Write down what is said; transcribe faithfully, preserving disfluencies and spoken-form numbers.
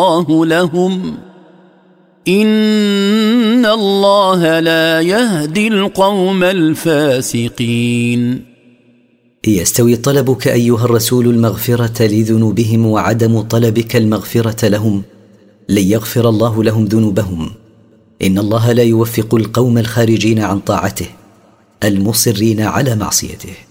الله لهم إن الله لا يهدي القوم الفاسقين. يستوي طلبك أيها الرسول المغفرة لذنوبهم وعدم طلبك المغفرة لهم؟ لن يغفر الله لهم ذنوبهم. إن الله لا يوفق القوم الخارجين عن طاعته المصرين على معصيته.